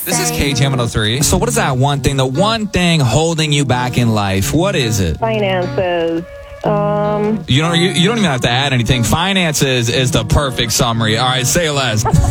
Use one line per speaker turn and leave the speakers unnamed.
This is KJ103. So what is that one thing, the one thing holding you back in life? What is it?
Finances.
You don't even have to add anything. Finances is the perfect summary. All right, say less.